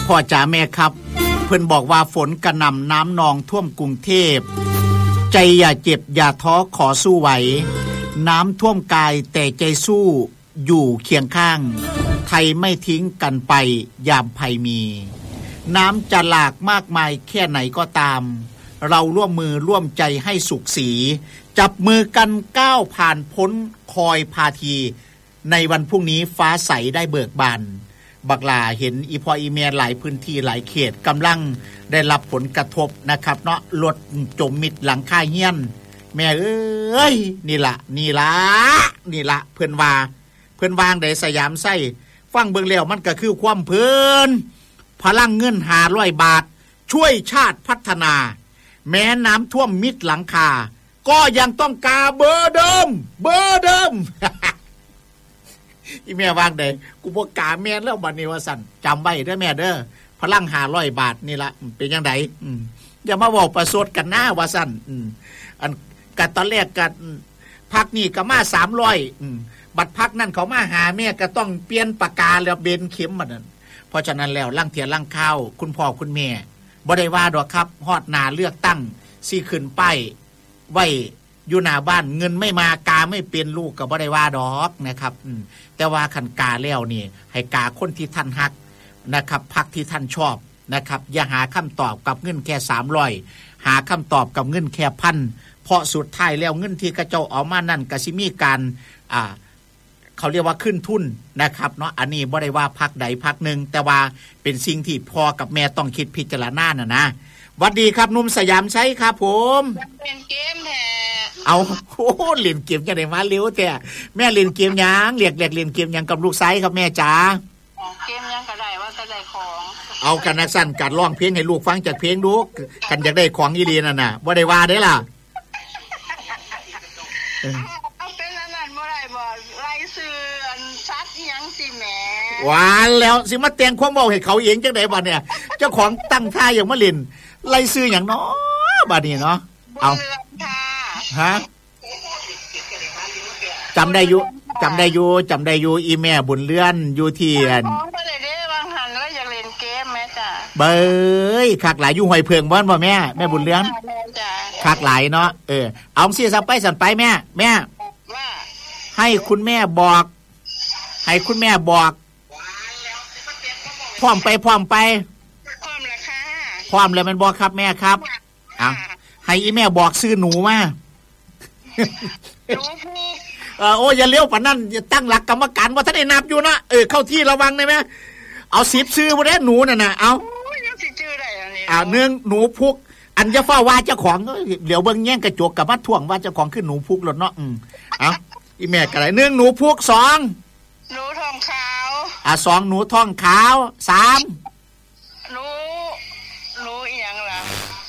พ่อจ๋าแม่ครับเพิ่นบอกว่าฝนกระหน่ำน้ำนองท่วมกรุงเทพใจอย่าเจ็บอย่าท้อขอสู้ไหวน้ำท่วมกายแต่ใจสู้อยู่เคียงข้างไทยไม่ทิ้งกันไปยามภัยมีน้ำจะหลากมากมายแค่ไหนก็ตามเราร่วมมือร่วมใจให้สุขสีจับมือกันก้าวผ่านพ้นคอยพาทีในวันพรุ่งนี้ฟ้าใสได้เบิกบานบักหลาเห็นอีพออีเมียหลายพื้นที่หลายเขตกำลังได้รับผลกระทบนะครับเนาะรถจมมิดหลังคาเฮียนแม่เอ้ยนี่ละเพิ่นวางได้สยามไส้ฟังเบิ่งแล้วมันก็คือความเพิ่นพลังเงิน500 บาทช่วยชาติพัฒนาแม้น้ำท่วมมิดหลังคาก็ยังต้องกาเบอร์เดิม อีแม่วางได้กูบ่กาแม่นแล้วบัดนี้ว่าสั่นจำไว้เด้อแม่เด้อพลัง500 บาทนี่ละเป็นจังไดอย่ามาเว้าประสดกันนะว่าสั่นอันกะตอนแรกกะพักนี่ก็มา300บัดพักนั่นเขามาหาแม่ก็ต้องเปลี่ยนปากกาแล้วเบนเข็มบัดนั้นเพราะฉะนั้นแล้วลังเทียนลังข้าวคุณพ่อคุณแม่บ่ได้ว่าดอกครับฮอดหน้าเลือกตั้งสิขึ้นป้ายไว้อยู่หน้าบ้านเงินไม่มากาไม่เป็นลูกก็บ่ได้ว่าดอกนะครับแต่ว่าคันกาแล้วนี่ให้กาคนที่ท่านฮักนะครับพรรคที่ท่านชอบนะครับอย่าหาคำตอบกับเงินแค่300หาคำตอบกับเงินแค่1,000เพราะสุดท้ายแล้วเงินที่กระเจ้าเอามานั่นก็สิมีการเขาเรียกว่าขึ้นทุนนะครับเนาะอันนี้บ่ได้ว่าพรรคใดพรรคหนึ่งแต่ว่าเป็นสิ่งที่พ่อกับแม่ต้องคิดพิจารณานะหวัดดีครับนุ่มสยามใช้ครับผมเล่นเกมแท้เอาโอ้เล่นเกมจังได๋มาเร็วแท้แม่เล่นเกมหยังเรียกเล่นเกมหยังกับลูกไสครับแม่จ๋าเกมหยังก็ได้ว่าก็ได้ของเอากันนักสั่นกัดร้องเพลงให้ลูกฟังจากเพลงดูกันอยากได้ของอีหลีนั่นน่ะบ่ได้ว่าเด้ล่ะเอาเป็นอันนั้นบ่ได้บ่ไล่ซื้ออันซัดอีหยังสิแหมหวานแล้วสิมาแต่งความเว้าให้เขาเองจังได๋บัดเนี่ยเจ้าของตั้งท่าอย่างมาเล่นไล่ซื้อหยังเนาะบัดนี้เนาะเอาฮะจำได้อยู่อีแม่บุญเลื่อนอยู่ที่อันบ่ได้เด้บางหันแล้วอยากเล่นเกมแม่จ้ะเบ้ยคักหลายอยู่ห้วยเพิงบ่แม่บุญเลื่อนคักหลายเนาะเอาสิสั่นไปแม่ว่าให้คุณแม่บอกพร้อมไปพร้อมแล้วค่ะพร้อมแล้วมันบอกครับแม่ครับเอาให้อีแม่บอกซื้อหนูมาหนูพูดโอ้อย่าเลี้ยวปานนั้นอย่าตั้งหลักกรรมการว่าท่านได้นับอยู่นะเข้าที่ระวังได้ไหมเอา10ซื้อบ่ได้หนูน่ะเอายังสิชื่อได้อันนี้ 1หนูพุกอันจะฟ้าว่าเจ้าของเดี๋ยวเบิ่งแย่งกระจกกับมาท่วงว่าเจ้าของคือหนูพุกหลดเนาะเอาอีแม่ก็ได้1หนูพุก2 หนูทองขาว 2หนูทองขาว3 หนูอีหยังล่ะ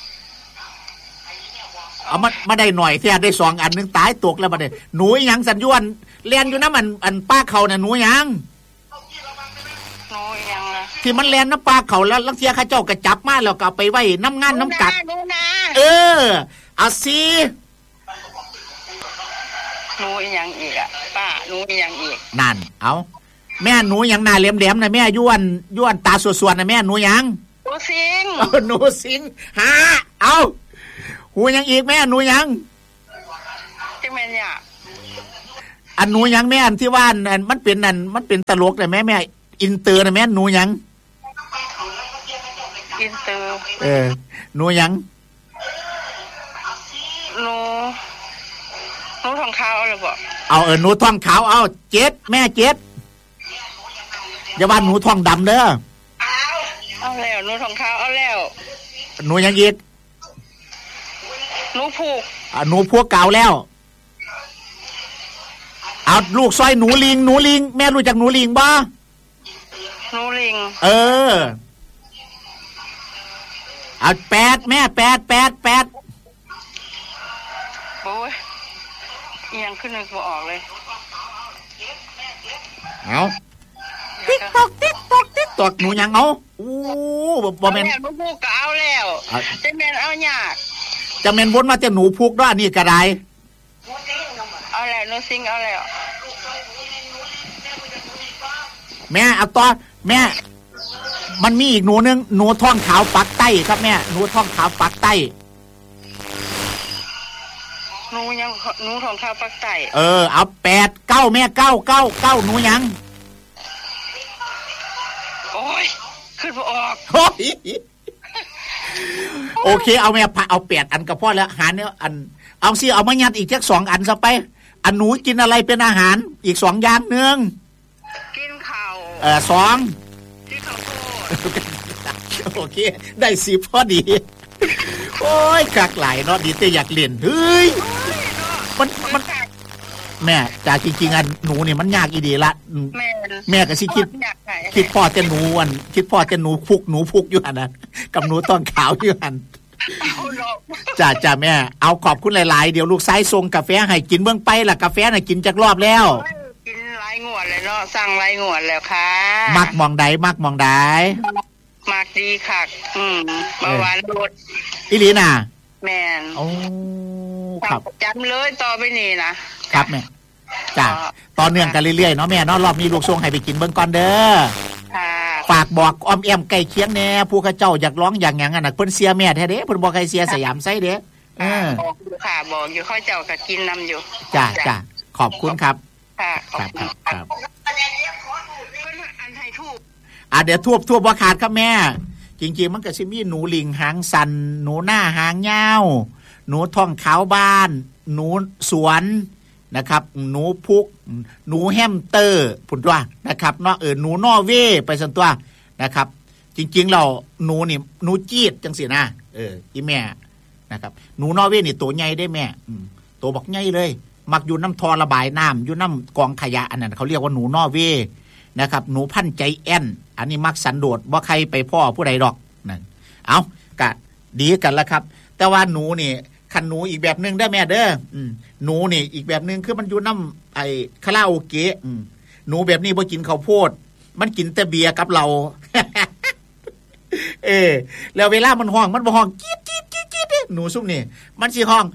เอามาได้หน่อยแท้ได้2อันนึงตายตกแล้วบัดนี้หนูอีหยังสัญญวนเรียนอยู่นำอันป้าเขาน่ะหนูหยังล่ะที่มันแล่นน้ำป้าเขาแล้วลังเทียเขาเจ้าก็จับมาแล้วก็เอาไปไว้น้ำงานน้ำกัดเอาสิหนูอีหยังอีกอ่ะป้าหนูอีหยังอีกนั่นเอาแม่หนูหยังหน้าแหลมๆน่ะแม่ย้วนตาสวดๆน่ะแม่หนูหยังหนูสิงหนูสิงหาเอาหูยังอีกแม่หนูยังจังแม่นเนี่ยอันหนูยังแม่อันที่ว่าอันมันเป็นตลกเลยแม่อินเตอร์นะแม่หนูยังอินเตอร์หนูยังหนูทองขาวเลยบ่เอาหนูทองขาวเอา7แม่7อย่าว่าหนูทองดำเด้อเอาแล้วหนูทองขาวเอาแล้วหนูยังอีกหนูผูกหนูพวกเก่าแล้วเอาลูกซอยหนูลิงแม่รู้จักหนูลิงบ่หนูลิงเอา8แม่8 โอ้ยยังขึ้นนึกบ่ออกเลยเอาติ๊กตอกหนูยังเอาบ่แม่นหนูผูกก็เอาแล้วจะแม่นเอายากจะแม่นวนมาแต่หนูพุกด้วยนี่ก็ได้เอาแล้วหนูซิงเอาแล้วแม่เอาต่อแม่มันมีอีกหนูนึงหนูท้องขาวปักใต้ครับแม่หนูท้องขาวปักใต้หนูยังหนูของข้าวปักใต้เอา8 9แม่9 หนูยังโอ้ยขึ้นบ่ออกโอเคเอาแม่เอา8อันก็พอแล้วหาเนี่ยอันเอาสิเอามายัดอีกจัก2อันซะไปอันหนูกินอะไรเป็นอาหารอีก2อย่างนึงกินข้าว 2กินข้าวโโอเคได้10พอดีโอ้ยคักหลายเนาะดีแต่อยากเล่นเฮ้ยมันแม่จากจริงๆอันหนูนี่มันยากอีดีละแม่ก็สิคิดพ่อแต่หนูคิดพ่อแต่หนูพุกอยู่หั่นน่ะกับหนูต้นขาวอยู่หั่นจ้าแม่เอาขอบคุณหลายๆเดี๋ยวลูกชายส่งกาแฟให้กินเบิ่งไปล่ะกาแฟน่ะกินจักรอบแล้วกินหลายงวดแล้วเนาะสั่งหลายงวดแล้วค่ะมักมองใดมักดีคักเบาหวานลดอีหลีน่ะแม่นโอ้ครับจำเลยต่อไปนี่นะครับแม่จ้าต่อเนื่องกันเรื่อยๆเนาะแม่เนาะรอบนี้ลูกส่งให้ไปกินเบิ่งก่อนเด้อฝากบอกอ้อมแอมใกล้เคียงแน่ผู้เขาเจ้าอยากร้องอย่างหยังน่ะเพิ่นเสียแม่แท้เด้เพิ่นบ่ใครเสียสยามไสเด้บอกอยู่ค่ะบอกอยู่เขาเจ้าก็กินนำอยู่จ้าขอบคุณครับค่ะครับเพิ่นอันให้ทูบเดี๋ยวทูบบ่ขาดครับแม่จริงๆมันก็สิมีหนูลิงหางสันหนูหน้าหางยาวหนูท้องขาวบ้านหนูสวนนะครับหนูพุกหนูแฮมสเตอร์พุ่นตัวนะครับเนาะหนูนอร์เวย์ไปซั่นตัวนะครับจริงๆเราหนูนี่หนูจี๊ดจังซี่นะอีแม่นะครับหนูนอร์เวย์นี่ตัวใหญ่ได้แม่ตัวบักใหญ่เลยมักอยู่น้ำท่อระบายน้ำอยู่น้ำกองขยะอันนั้นเขาเรียกว่าหนูนอร์เวย์นะครับหนูพันใจแอนอันนี้มักสันโดษบ่ใครไปพ่อผู้ใดดอกนั่นเอากะดีกันละครับแต่ว่าหนูนี่คันหนูอีกแบบนึงได้แม่เด้อหนูนี่อีกแบบนึงคือมันอยู่น้ำไอ้คาราโอเกะหนูแบบนี้บ่กินข้าวโพดมันกินแต่เบียร์กับเรา แล้วเวลามันห้องมันบ่ห้องจี๊ดหนูซุ่มนี่มันสิห้อง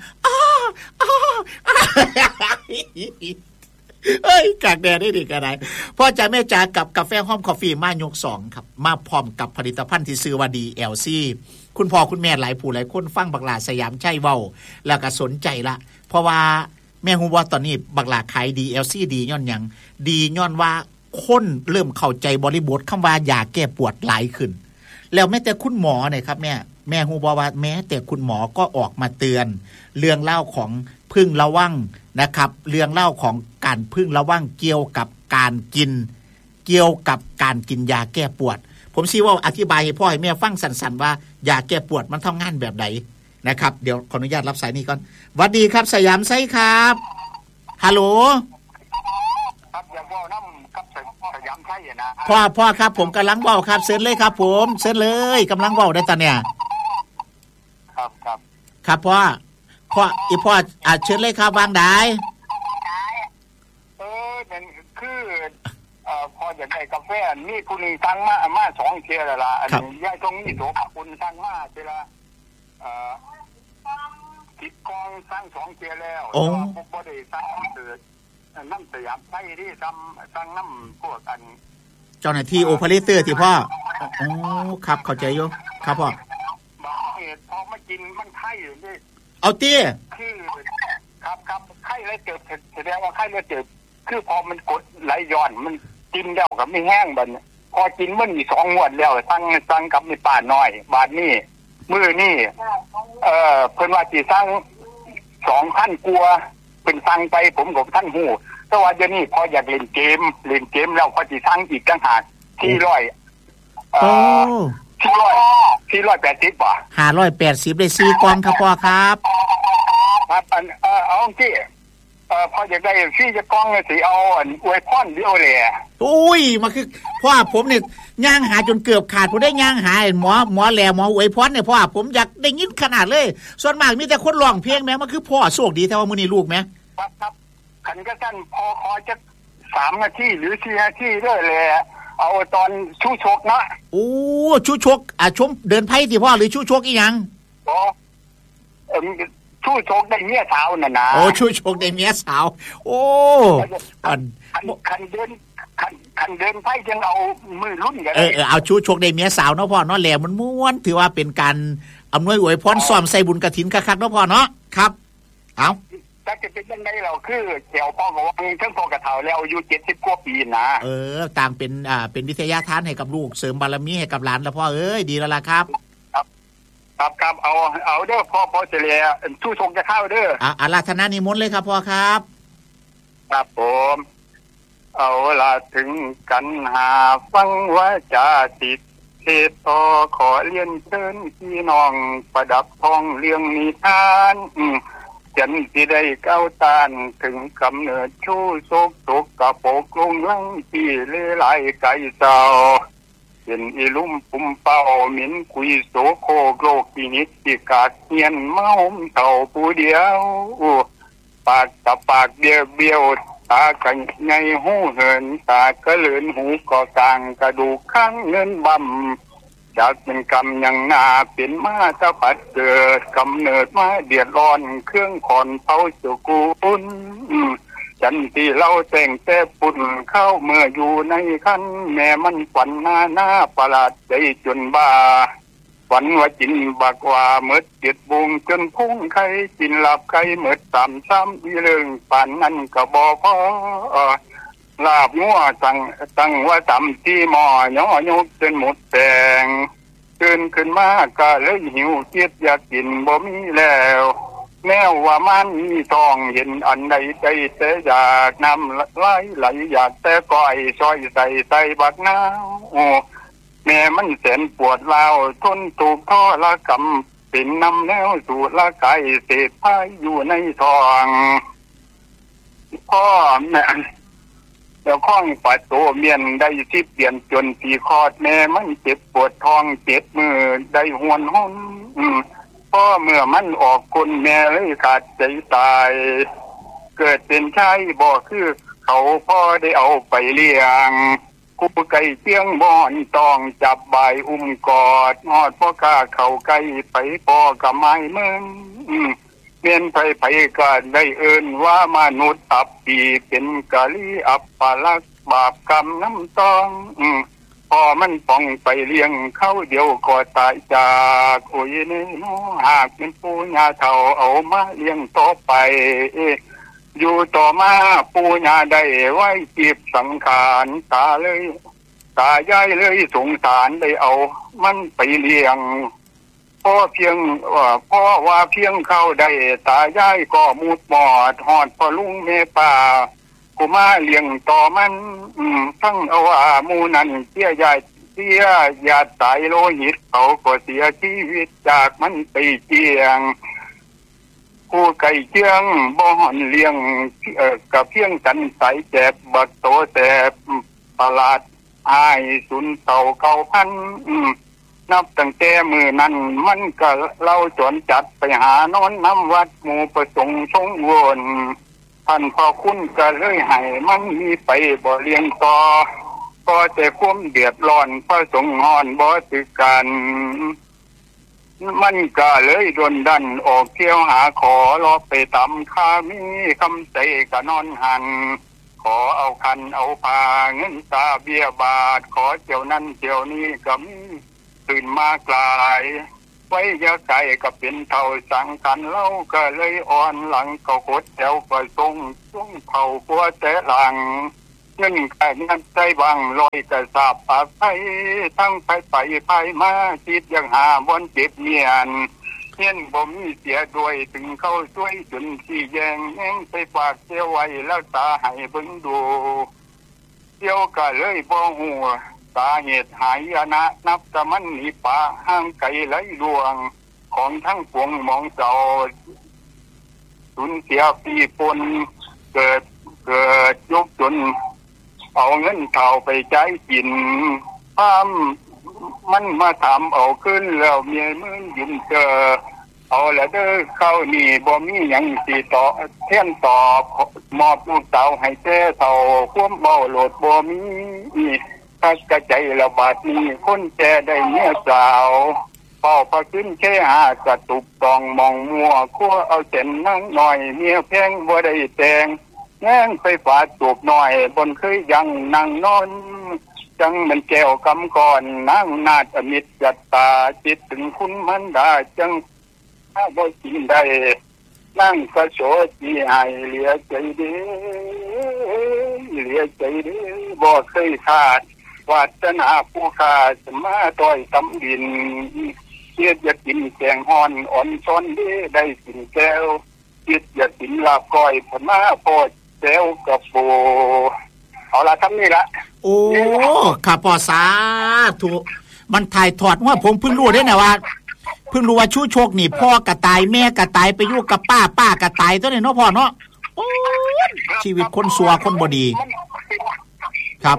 เอ้ยกากแดดได้ดีกันได้พ่อจ๋าแม่จ๋ากับกาแฟหอมคอฟฟี่มายก2ครับมาพร้อมกับผลิตภัณฑ์ที่ชื่อว่า DLC คุณพ่อคุณแม่หลายผู้หลายคนฟังบักหลาสยามชัยเว้าแล้วก็สนใจละเพราะว่าแม่ฮู้ว่าตอนนี้บักหลาขาย DLC ดีย้อนหยังดีย้อนว่าคนเริ่มเข้าใจบริบทคำว่ายาแก้ปวดหลายขึ้นแล้วแม้แต่คุณหมอเนี่ยครับแม่ฮู้บ่ว่าแม้แต่คุณหมอก็ออกมาเตือนเรื่องเล่าของพึงระวังนะครับเรื่องเล่าของการพึงระวังเกี่ยวกับการกินยาแก้ปวดผมสิว่าอธิบายให้พ่อให้แม่ฟังสั้นๆว่ายาแก้ปวดมันทำงานแบบไหนนะครับเดี๋ยวขออนุญาตรับสายนี้ก่อนสวัสดีครับสยามไซครับฮัลโหลครับอย่าว่าน้ำกับสยามไซนะพ่อครับผมกำลังเว้าครับเชิญเลยครับผมเชิญเลยกำลังเว้าได้ตอนเนี้ยครับพ่อเชิญเลยครับวางได้นั่นคือพอจะได้กาแฟนี่คุณสั่งมา2เที่ยแล้วล่ะอันนี้ยายตรงนี้โสภาคุณสั่งมาเวลาติดกองสั่ง2เที่ยแล้วบ่ได้สั่งน้ำสยามไทยที่สั่งน้ำพวกอันเจ้าหน้าที่โอเปอเรเตอร์ที่พ่อครับเข้าใจอยู่ครับพ่อบางเหตุพอมากินมันไข้อยู่นี่เอาเตี้ยคือครับไข้เลยเกิดแสดงว่าไข้เลยเกิดคือพอมันกดไหลย้อนมันกินแล้วกับไม่แห้งบัดพอกินมันมี2งวดแล้วสั่งกับมีป่าน้อยบาดนี้มื้อนี้เพิ่นว่าสิสั่ง 2,000 กว่าเป็นสั่งไปผมก็ท่านฮู้แต่ว่าเดี๋ยวนี้พออยากเล่นเกมแล้วก็สิสั่งอีกต่างหาก480บ่ 580ได้4กล่องครับพ่อครับเอาสิพออยากได้พี่จะกล้องสิเอาอวยพรเดียวแหละอุ้ยมันคือพ่อผมเนี่ยย่างหาจนเกือบขาดผมได้ย่างหาหมอแหล่หมออวยพรเนี่ยพ่อผมอยากได้ยินขนาดเลยส่วนมากมีแต่คนร้องเพลงแม้มันคือพ่อโชคดีแต่ว่ามื้อนี้ลูกแม้ครับขันก็สั้นพอขอจะ3นาทีหรือ4นาทีเด้อแหละเอาตอนชูชกนะโอ้ชูชกชมเดินไพ่สิพ่อหรือชูชกอีหยังชูชกได้เมียสาวน่ะนะโอ้ชูชกได้เมียสาวโอ้คันเดินคันเดินไพ่ยังเอามือรุ่นกันเอาชูชกได้เมียสาวเนาะพ่อเนาะแหลมันม้วนถือว่าเป็นการอำนวยอวยพรซ้อมใส่บุญกฐินคักๆเนาะพ่อเนาะครับเอาถ้าจะเป็นยังไงเราคือแถวพ่อบอกว่าทั้งพ่อกระเฒ่าแล้วอายุ70กว่าปีนะต่างเป็นวิทยาทานให้กับลูกเสริมบารมีให้กับหลานแล้วพ่อดีแล้วล่ะครับครับเอาเด้อพ่อเฉลี่ยชูชงจะเข้าเด้ออาราธนานิมนต์เลยครับพ่อครับครับผมเอาละถึงกันหาฟังว่าจะติดเทศต่อขอเรียนเชิญพี่น้องประดับทองเรื่องนิทานฉันที่ได้ก้าวตานถึงกำเนิดชู้โศกตกกระโปกลงลังที่เลื่อยไหลไก่เศร้าเป็นอีลุ่มปุ่มเป่าหมิ่นคุยโสโคโลกที่นิดที่กาดเงียนเมาเต่าผู้เดียวปากกับปากเบี้ยวตากันไงหูเหินตากระเลือนหูก่อกลางกระดูกข้างเงินบำจากเป็นกรรมยังนาเป็นมาตะพัดเกิดกำเนิดมาเดือดร้อนเครื่องขอนเผาสุกุลฉันที่เล่าแต่งแต่ปุ่นเข้าเมื่ออยู่ในคันแม่มันฝันหน้าประหลาดใจจนบ้าฝันว่าจินบักว่าเมื่อเจ็ดบุงจนพุ่งไข่จินหลับไข่เมื่อซ้ำอีเรื่องป่านนั้นก็บอกพอลาบงัวตั้งว่าตำที่หม้อย่อยกจนหมดแดงตื่นขึ้นมาก็เลยหิวคิดอยากกินบ่มีแล้วแม้ว่ามันมีทองเห็นอันใดใจแต่อยากน้ำไหลอยากแต่ก้อยซอยใส่บักน้าวแม่มันแสนปวดร้าวทนถูกท่อละกำเป็นน้ำแล้วสูดละไก่เศษพายอยู่ในท้องพ่อแม่แล้วข้องปัดโตเมียนได้10 เดือนจนปีคลอดแม่มันเจ็บปวดท้องเจ็บมือได้หวนห้นพ่อเมื่อมันออกคนแม่เลยขาดใจตายเกิดเป็นชายบ่คือเขาพ่อได้เอาไปเลี้ยงกูไก่เตี้ยงบ่อนต้องจับใบอุ้มกอดงอดพ่อกล้าเขาไก่ไปพ่อกับไม้เมืองเมียนไผก็ได้เอิ้นว่ามนุษย์อับปีเป็นกะลีอับปะลักบาปกรรมน้ำตองพอมันป้องไปเลี้ยงเข้าเดียวก็ตายจากโอ้ยนี่หากเป็นปู่ย่าเฒ่าเอามาเลี้ยงต่อไปอยู่ต่อมาปู่ย่าได้ไว้จีบสังขารตายายเลยสงสารได้เอามันไปเลี้ยงพ่อว่าเพียงเข้าได้ตายายก็มุดหมอดหอดพอลุงเมป่ากูมาเลี้ยงต่อมันทั้งเอาว่ามูนั่นเสียญาติตายโลหิตเขาก็เสียชีวิตจากมันไปเจียงกูไก่เจียงบ่หอนเลี้ยงกับเพียงกันใสแจกบัดโตแต่ประหลาดอายสุนเต่าเก่าพันนับตั้งแต่มือนั้นมันก็เล่าจนจัดไปหานอนน้ำวัดหมู่ประสงค์ชงวนท่านพ่อคุณก็เลยให้มันมีไปบ่เลี้ยงต่อก็แต่ความเดือดร้อนพระสงฆ์ฮอนบ่ตึกกันมันก็เลยดนดันออกเที่ยวหาขอรอไปตำคามีคำใจก็นอนหันขอเอาคันเอาพาเงินตาเบี้ยบาทขอเที่ยวนั้นเที่ยวนี้ก็มีตื่นมากลายไว้ยาไก่ก็เป็นเท่าสังขันเล่าก็เลยอ่อนหลังก็กดแถวก็ทรงเท่าปัวแต่หลังเงินไก่นั้นใจบังลอยกระสาบปากไปทั้งไปมาคิดยังหาบนเจ็บเมียนเห็นบ่มีเสียด้วยถึงเข้าช่วยจนที่แยงไปฝากเสียไว้แล้วตาให้เบิ่งดูเที่ยวก็เลยบ่ฮู้สาเหตุหายนะนับแต่มันหนีป่าห้างไกลไหลลวงของทั้งปวงมองเจ้าสูญเสียปีปนเกิดยุบจนเอาเงินเท่าไปใช้กินมันมาทำเอาขึ้นแล้วเมียมึงยุ่งเจอเอาละเด้อเข้านี่บ่มีหยังสิต่อเทียนตอบมอบลูกสาวให้แท้เท่าควมเบาโหลดบ่มีถ้ากระใจระบาดนี้คนแก่ได้เมียสาวเป่าพระขึ้นแค่หากระตุกตองมองมัวคั่วเอาเส้นนั่งหน่อยเมียแพงบ่ได้แต่งแง่งไฟฟ้าจูบหน่อยบนเคยยังนั่งนอนจังมันแก้วกำก่อนนั่งนาดอมิตรจัตตาจิตถึงคุณมันดาจังถ้าบ่กินได้นั่งกระโชจีให้เหลียใจเด้เหลียใจเด้บ่เคยขาดวาสนาผู้ขาจะมาต้อยตำดินเกียดอยากกินแกงฮ้อนอ่อนซ้อนเด้ได้กินแก้วเกียดอยากกินลาบก้อยผลมาโพดแซวกับโบเอาละทำนี่ละโอ้ข้าพ่อสาธุมันถ่ายทอดว่าผมเพิ่งรู้ได้นะว่าเพิ่งรู้ว่าชู้โชคนี่พ่อกระต่ายแม่กระต่ายไปอยู่กับป้ากระต่ายตัวนี้เนาะพ่อเนาะโอ้ชีวิตคนสัวคนบ่ดีครับ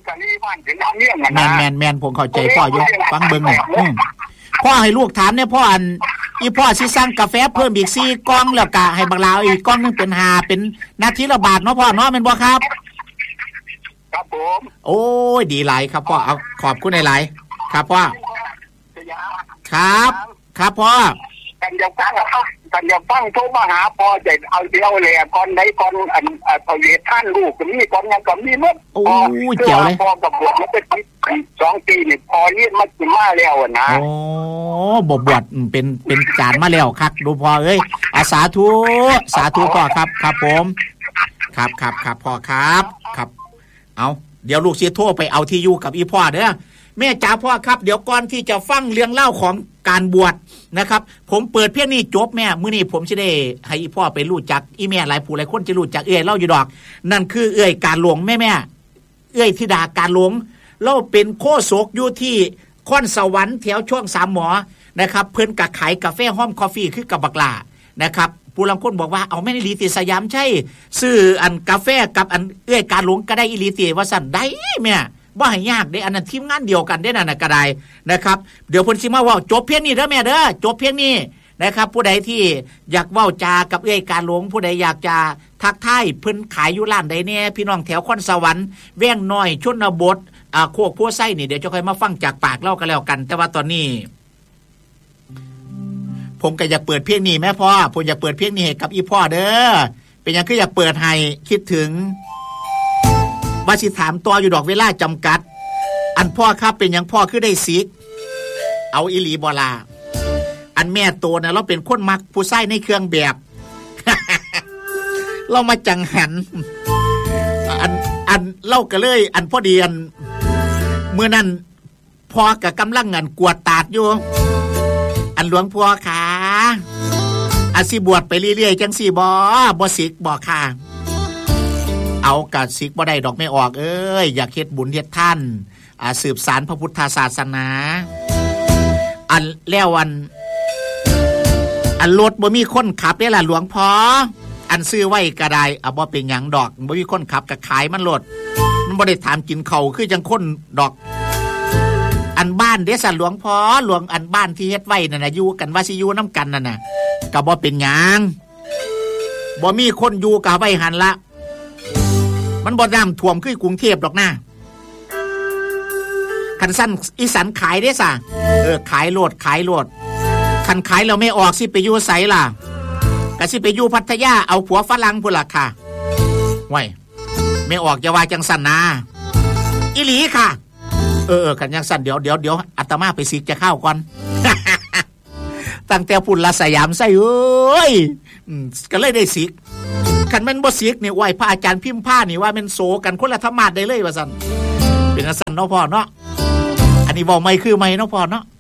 แมนผมเข้าใจพ่ออยู่ฟังเบิ่งเนี่ยพ่อให้ลูกถามเนี่ยพ่ออันอีพ่อสิสั่งกาแฟเพิ่มอีก4กล่องแล้วก็ให้บักลาวอีกกล่องนึงเป็น5เป็นนาทีละบาทเนาะพ่อเนาะแม่นบ่ครับครับผมโอ้ยดีหลายครับพ่อเอาขอบคุณหลายๆครับพ่อครับครับพ่อกันอย่าฟังโทรมาหาพ่อจะเอาเดียวแหละก่อนใดก่อนอันเอาเวทท่านลูกก็มีก่อนยังก็มีหมดโอ้ยเจ๋วเลยพ่อกับบวชมาเป็น2ปีนี่พอเรียนมาแล้วนะโอ้บวชเป็นจานมาแล้วครับดูพ่อเอ้ยสาธุพ่อครับผมครับพ่อครับเอาเดี๋ยวลูกเสียโทรไปเอาที่อยู่กับอีพ่อเด้อแม่จ๋าพ่อครับเดี๋ยวก่อนที่จะฟังเรื่องเล่าของการบวชนะครับผมเปิดเพียงนี้จบแม่มื้อนี้ผมสิได้ให้อีพ่อไปรู้จักอีแม่หลายผู้หลายคนจะรู้จักเอื้อยเล่าอยู่ดอกนั่นคือเอื้อยการหลวงแม่เอื้อยธิดาการหลวงเล่าเป็นโคศกอยู่ที่ค่อนสวรรค์แถวช่วง3หมอนะครับเพิ่นก็ขายกาแฟหอมคอฟฟี่คือกับบักลานะครับผู้ลางคนบอกว่าเอาแม่นอีหลีติสยามใช่ซื้ออันกาแฟกับอันเอื้อยการหลวงก็ได้อีหลีติว่าสั่นได้แม่บ่ให้ยากเด้อันนั้นทีมงานเดียวกันได้นั่นน่ะก็ได้นะครับเดี๋ยวเพิ่นสิมาเว้าจบเพียงนี้เด้อแม่เด้อจบเพียงนี้นะครับผู้ใดที่อยากเว้าจากับเอื้อยการหลวงผู้ใดอยากจะทักทายเพิ่นขายอยู่ร้านใดแน่พี่น้องแถวคอนสวรรค์แว้งน้อยชนบทโคกพัวไส้นี่เดี๋ยวจะค่อยมาฟังจากปากเล่ากันแล้วกันแต่ว่าตอนนี้ผมก็อยากเปิดเพียงนี้แม่พ่อผมอยากเปิดเพียงนี้ให้กับอีพ่อเด้อเป็นหยังคืออยากเปิดให้คิดถึงว่าสิถามต่ออยู่ดอกเวลาจำกัดอันพ่อครับเป็นหยังพ่อคือได้สิกเอาอีหลีบ่ล่ะอันแม่โตนะเราเป็นคนมักผู้ชายในเครื่องแบบ เรามาจังหันอันเล่ากันเลยอันพอดีอันเมื่อนั้นพ่อกับกำลังอันกวดตาดอยู่อันหลวงพ่อค่ะอาสิบวชไปเรื่อยๆจังสี่บ่สิกบ่ค่ะเอากะสิกบ่ได้ดอกไม่ออกเอ้ยอยากเฮ็ดบุญเฮ็ดท่านสืบสานพระพุทธศาสนาอันแล้วอันรถบ่มีคนขับได้ล่ะหลวงพ่ออันซื้อไว้ก็ได้บ่เป็นหยังดอกบ่มีคนขับก็ขายมันรถมันบ่ได้ถามกินข้าวคือจังคนดอกอันบ้านเด้สั่นหลวงพ่อหลวงอันบ้านที่เฮ็ดไว้นั่นน่ะอยู่กันว่าสิอยู่นำกันนั่นน่ะก็บ่เป็นหยังบ่มีคนอยู่ก็ไว้หั่นละมันบ่น้ำท่วมคือกรุงเทพดอกนะคันสั้นอีสานขายได้ซะขายโลดคันขายเราไม่ออกสิไปอยู่ไสล่ะก็สิไปอยู่พัทยาเอาผัวฝรั่งพุ่นล่ะค่ะไว้ไม่ออกจะว่าจังสั่นนะอีหลีค่ะคันจังสั่นเดี๋ยวอาตมาไปสิกจะเข้าก่อน ตั้งแต่พุ่นละสยามไส้เอ้ยก็เลยได้สิกคันแม่นบ่สิกนี่ไหว้พระอาจารย์พิมพ์ผ้านี่ว่าแม่นโสกันคนละธรรมะได้เลยว่าซั่นเป็นซั่นเนาะพ่อเนาะอันนี้เว้าไม่คือไม่เนาะพ่อเนาะ